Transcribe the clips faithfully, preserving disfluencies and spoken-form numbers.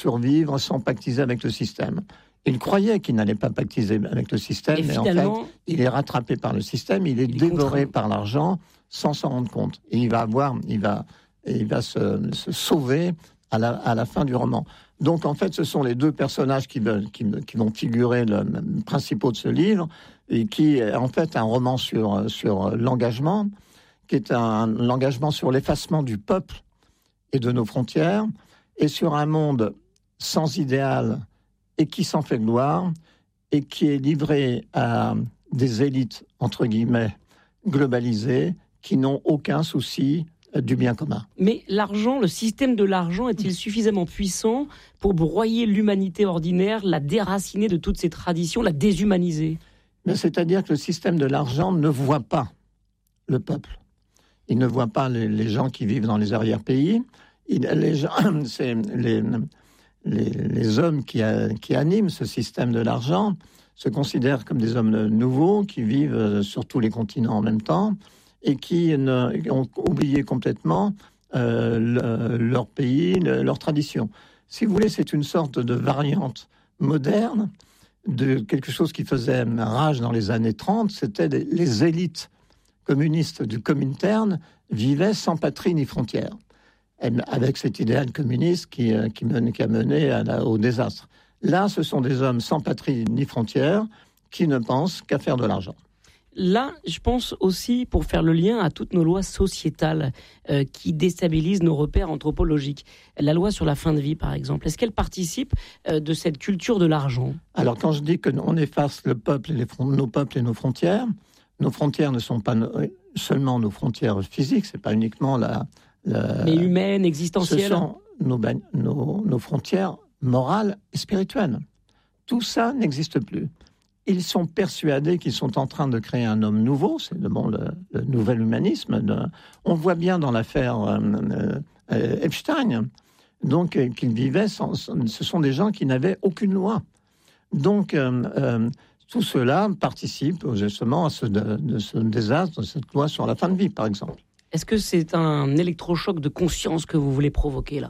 survivre sans pactiser avec le système. Il croyait qu'il n'allait pas pactiser avec le système, et mais finalement, en fait, il est rattrapé par le système, il est il est dévoré contraint. par l'argent sans s'en rendre compte. Et il va avoir, il va, il va se, se sauver à la, à la fin du roman. Donc, en fait, ce sont les deux personnages qui, veulent, qui, qui vont figurer le, le principaux de ce livre, et qui est en fait un roman sur, sur l'engagement, qui est un, l'engagement sur l'effacement du peuple et de nos frontières, et sur un monde sans idéal et qui s'en fait gloire, et qui est livré à des élites, entre guillemets, globalisées, qui n'ont aucun souci du bien commun. Mais l'argent, le système de l'argent est-il suffisamment puissant pour broyer l'humanité ordinaire, la déraciner de toutes ses traditions, la déshumaniser ? Mais c'est-à-dire que le système de l'argent ne voit pas le peuple. Il ne voit pas les, les gens qui vivent dans les arrière-pays. Il, les, gens, c'est les, les, les hommes qui, a, qui animent ce système de l'argent se considèrent comme des hommes nouveaux qui vivent sur tous les continents en même temps et qui ne, ont oublié complètement euh, le, leur pays, le, leur tradition. Si vous voulez, c'est une sorte de variante moderne de quelque chose qui faisait rage dans les années trente, c'était les, les élites communistes du Comintern vivaient sans patrie ni frontières, avec cet idéal communiste qui, qui, mène, qui a mené à la, au désastre. Là, ce sont des hommes sans patrie ni frontières qui ne pensent qu'à faire de l'argent. Là, je pense aussi, pour faire le lien à toutes nos lois sociétales euh, qui déstabilisent nos repères anthropologiques. La loi sur la fin de vie, par exemple, est-ce qu'elle participe euh, de cette culture de l'argent ? Alors, quand je dis qu'on efface le peuple et les, nos peuples et nos frontières, nos frontières ne sont pas no- seulement nos frontières physiques, c'est pas uniquement la... la Mais humaines, existentielles. Ce sont nos, nos, nos frontières morales et spirituelles. Tout ça n'existe plus. Ils sont persuadés qu'ils sont en train de créer un homme nouveau, c'est le, bon, le, le nouvel humanisme. De, on voit bien dans l'affaire euh, euh, Epstein, donc euh, qu'ils vivaient, sans, ce sont des gens qui n'avaient aucune loi. Donc euh, euh, tout cela participe justement à ce, de, de ce désastre, de cette loi sur la fin de vie, par exemple. Est-ce que c'est un électrochoc de conscience que vous voulez provoquer là ?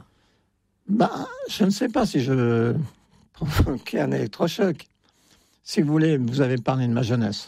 Bah, je ne sais pas si je veux provoquer un électrochoc. Si vous voulez, vous avez parlé de ma jeunesse.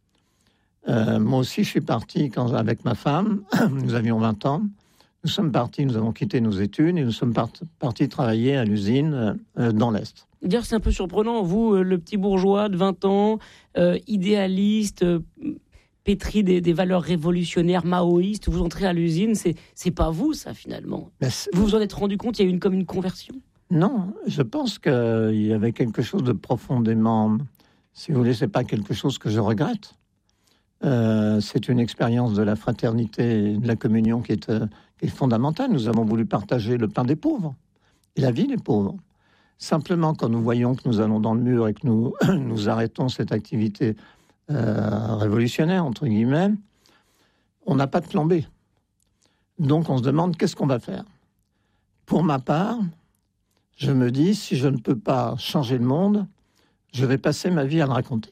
Euh, moi aussi, je suis parti quand, avec ma femme. Nous avions vingt ans. Nous sommes partis, nous avons quitté nos études et nous sommes part, partis travailler à l'usine euh, dans l'Est. D'ailleurs, c'est un peu surprenant. Vous, euh, le petit bourgeois de vingt ans, euh, idéaliste, euh, pétri des, des valeurs révolutionnaires, maoïstes, vous entrez à l'usine. C'est, c'est pas vous, ça, finalement. Vous vous en êtes rendu compte, il y a eu une, comme une conversion ? Non, je pense qu'il y avait quelque chose de profondément... Si vous voulez, c'est pas quelque chose que je regrette. Euh, c'est une expérience de la fraternité et de la communion qui est, euh, qui est fondamentale. Nous avons voulu partager le pain des pauvres et la vie des pauvres. Simplement, quand nous voyons que nous allons dans le mur et que nous, nous arrêtons cette activité euh, révolutionnaire, entre guillemets, on n'a pas de plan B. Donc, on se demande qu'est-ce qu'on va faire. Pour ma part, je me dis, si je ne peux pas changer le monde, je vais passer ma vie à le raconter.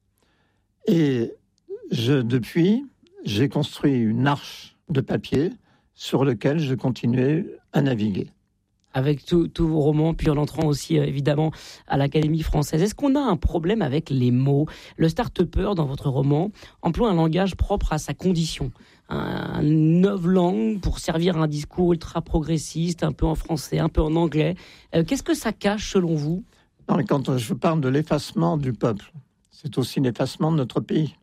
Et je, depuis, j'ai construit une arche de papier sur laquelle je continuais à naviguer. Avec tous vos romans, puis en entrant aussi euh, évidemment à l'Académie française. Est-ce qu'on a un problème avec les mots ? Le start-upper, dans votre roman, emploie un langage propre à sa condition. Un, une neuve langue pour servir un discours ultra-progressiste, un peu en français, un peu en anglais. Euh, qu'est-ce que ça cache selon vous ? Non, mais quand je parle de l'effacement du peuple, c'est aussi l'effacement de notre pays.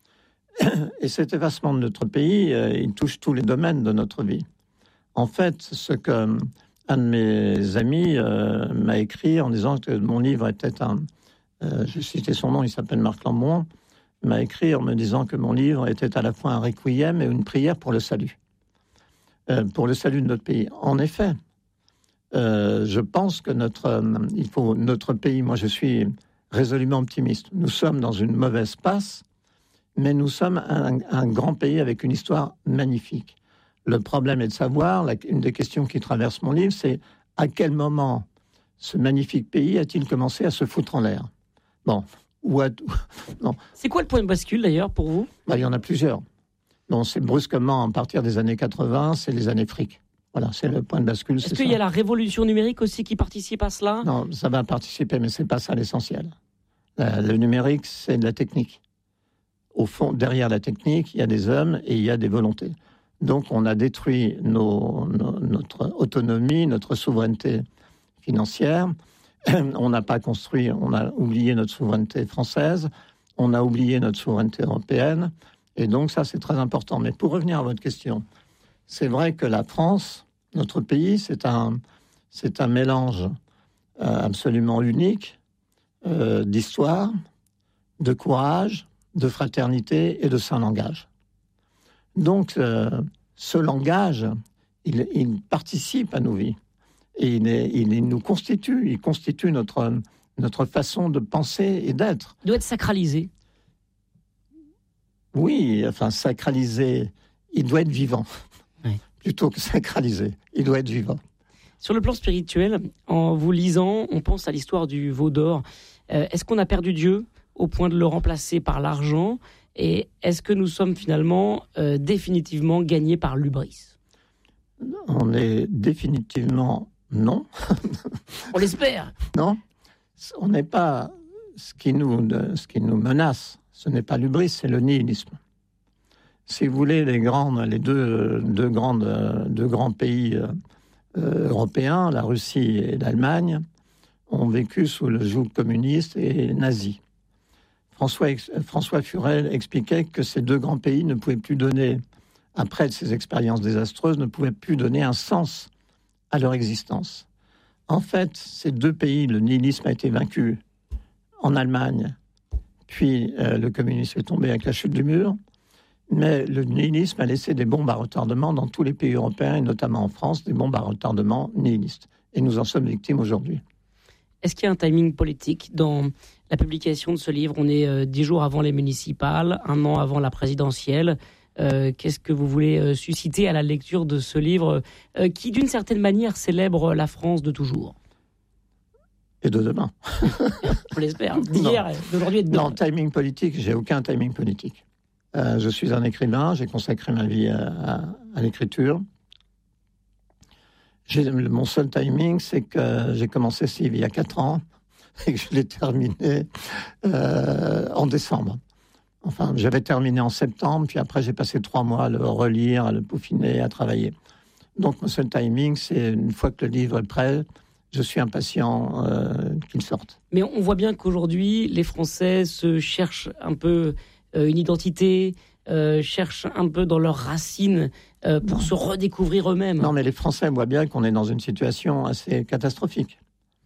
Et cet effacement de notre pays, euh, il touche tous les domaines de notre vie. En fait, ce que un de mes amis euh, m'a écrit en disant que mon livre était un... Euh, je citais son nom, il s'appelle Marc Lambon, m'a écrit en me disant que mon livre était à la fois un requiem et une prière pour le salut. Euh, pour le salut de notre pays. En effet, Euh, je pense que notre, euh, il faut, notre pays, moi je suis résolument optimiste. Nous sommes dans une mauvaise passe, mais nous sommes un, un grand pays avec une histoire magnifique. Le problème est de savoir, la, une des questions qui traverse mon livre, c'est à quel moment ce magnifique pays a-t-il commencé à se foutre en l'air ? Bon, ou à, non. C'est quoi le point de bascule d'ailleurs pour vous ? Bah, il y en a plusieurs. Bon, c'est brusquement, à partir des années quatre-vingts, c'est les années fric. Voilà, c'est le point de bascule. Est-ce c'est qu'il ça. y a la révolution numérique aussi qui participe à cela ? Non, ça va participer, mais c'est pas ça l'essentiel. Le, le numérique, c'est de la technique. Au fond, derrière la technique, il y a des hommes et il y a des volontés. Donc, on a détruit nos, nos, notre autonomie, notre souveraineté financière. On n'a pas construit, on a oublié notre souveraineté française, on a oublié notre souveraineté européenne. Et donc, ça, c'est très important. Mais pour revenir à votre question, c'est vrai que la France, notre pays, c'est un, c'est un mélange euh, absolument unique euh, d'histoire, de courage, de fraternité et de saint langage. Donc, euh, ce langage, il, il participe à nos vies. Et il, est, il nous constitue, il constitue notre, notre façon de penser et d'être. Il doit être sacralisé. Oui, enfin, sacralisé, il doit être vivant. Oui. Plutôt que sacralisé, il doit être vivant. Sur le plan spirituel, en vous lisant, on pense à l'histoire du veau d'or. Euh, est-ce qu'on a perdu Dieu au point de le remplacer par l'argent ? Et est-ce que nous sommes finalement euh, définitivement gagnés par l'hubris ? On est définitivement non. On l'espère. Non, on n'est pas ce qui nous, ce qui nous menace. Ce n'est pas l'hubris, c'est le nihilisme. Si vous voulez, les grandes, les deux, deux grandes, deux grands pays euh, européens, la Russie et l'Allemagne, ont vécu sous le joug communiste et nazi. François, François Furel expliquait que ces deux grands pays ne pouvaient plus donner, après ces expériences désastreuses, ne pouvaient plus donner un sens à leur existence. En fait, ces deux pays, le nihilisme a été vaincu en Allemagne, puis euh, le communisme est tombé avec la chute du mur, mais le nihilisme a laissé des bombes à retardement dans tous les pays européens, et notamment en France, des bombes à retardement nihilistes. Et nous en sommes victimes aujourd'hui. Est-ce qu'il y a un timing politique dans la publication de ce livre ? On est euh, dix jours avant les municipales, un an avant la présidentielle. Euh, qu'est-ce que vous voulez euh, susciter à la lecture de ce livre euh, qui, d'une certaine manière, célèbre la France de toujours ? Et de demain. On l'espère. D'hier, d'aujourd'hui et de demain. Non, timing politique, j'ai aucun timing politique. Euh, je suis un écrivain, j'ai consacré ma vie à, à, à l'écriture. J'ai, mon seul timing, c'est que j'ai commencé ce livre il y a quatre ans et que je l'ai terminé euh, en décembre. Enfin, j'avais terminé en septembre, puis après j'ai passé trois mois à le relire, à le peaufiner, à travailler. Donc mon seul timing, c'est une fois que le livre est prêt, je suis impatient euh, qu'il sorte. Mais on voit bien qu'aujourd'hui, les Français se cherchent un peu euh, une identité, euh, cherchent un peu dans leurs racines euh, pour non. se redécouvrir eux-mêmes. Non, mais les Français voient bien qu'on est dans une situation assez catastrophique.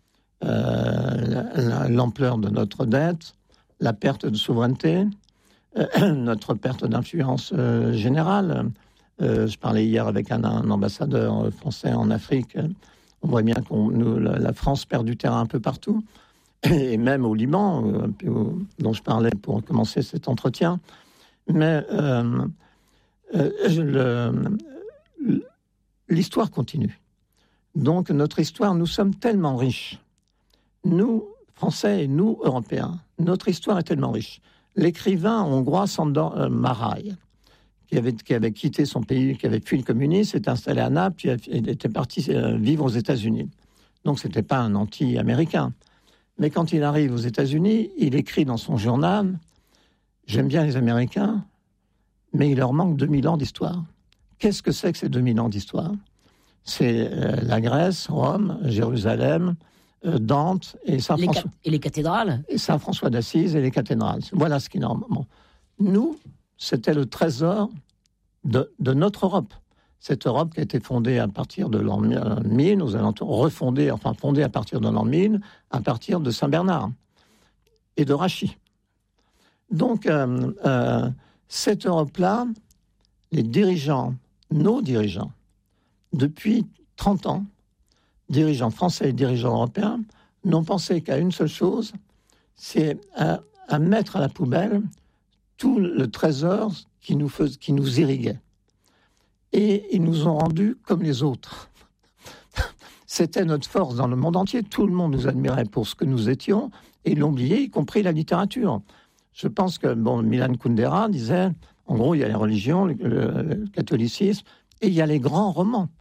Euh, l'ampleur de notre dette, la perte de souveraineté, euh, notre perte d'influence euh, générale. Euh, je parlais hier avec un, un ambassadeur français en Afrique. On voit bien que la France perd du terrain un peu partout, et même au Liban, euh, dont je parlais pour commencer cet entretien. Mais euh, euh, le, l'histoire continue. Donc notre histoire, nous sommes tellement riches. Nous, Français et nous, Européens, notre histoire est tellement riche. L'écrivain hongrois Sándor euh, Márai, qui avait, qui avait quitté son pays, qui avait fui le communisme, s'est installé à Naples, puis était parti euh, vivre aux États-Unis. Donc ce n'était pas un anti-américain. Mais quand il arrive aux États-Unis, il écrit dans son journal « J'aime bien les Américains, mais il leur manque deux mille ans d'histoire. » Qu'est-ce que c'est que ces deux mille ans d'histoire ? C'est euh, la Grèce, Rome, Jérusalem, euh, Dante et Saint-François. Et les cathédrales ? Et Saint-François d'Assise et les cathédrales. Voilà ce qui est normalement. Nous, c'était le trésor de, de notre Europe. Cette Europe qui a été fondée à partir de l'an mille, aux alentours, refondée, enfin fondée à partir de l'an mille, à partir de Saint-Bernard et de Rachis. Donc, euh, euh, cette Europe-là, les dirigeants, nos dirigeants, depuis trente ans, dirigeants français et dirigeants européens, n'ont pensé qu'à une seule chose, c'est à, à mettre à la poubelle tout le trésor qui nous, fais, qui nous irriguait. Et ils nous ont rendus comme les autres. C'était notre force dans le monde entier. Tout le monde nous admirait pour ce que nous étions, et ils l'ont oublié, y compris la littérature. Je pense que bon, Milan Kundera disait, en gros, il y a les religions, le, le, le catholicisme, et il y a les grands romans.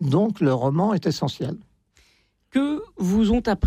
Donc le roman est essentiel. Que vous ont appris